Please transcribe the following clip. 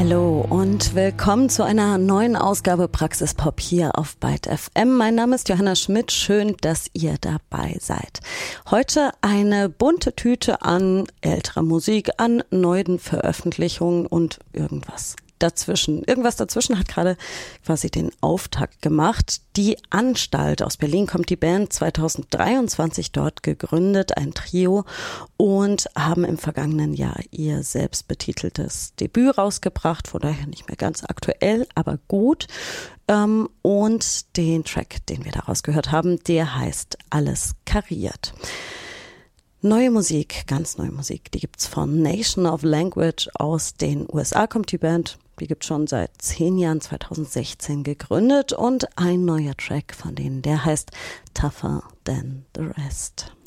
Hallo und willkommen zu einer neuen Ausgabe Praxispop hier auf Byte FM. Mein Name ist Johanna Schmidt, schön, dass ihr dabei seid. Heute eine bunte Tüte an älterer Musik, an neuen Veröffentlichungen und irgendwas dazwischen. Irgendwas dazwischen hat gerade quasi den Auftakt gemacht. Die Anstalt aus Berlin kommt, die Band 2023 dort gegründet, ein Trio, und haben im vergangenen Jahr ihr selbstbetiteltes Debüt rausgebracht, von daher nicht mehr ganz aktuell, aber gut. Und den Track, den wir daraus gehört haben, der heißt Alles kariert. Neue Musik, ganz neue Musik, die gibt's von Nation of Language aus den USA, kommt die Band. Die gibt's schon seit 10 Jahren, 2016 gegründet, und ein neuer Track von denen, der heißt Tougher Than the Rest.